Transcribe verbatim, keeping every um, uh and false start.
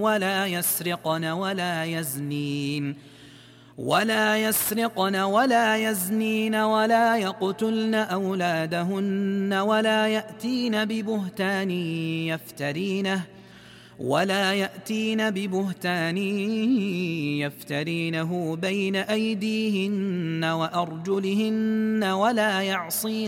ولا يسرقن ولا يزنين ولا يسرقن ولا يزنين ولا يقتلن أولادهن ولا يأتين ببهتان يفترينه ولا يأتين ببهتان يفترينه بين أيديهن وأرجلهن ولا يعصين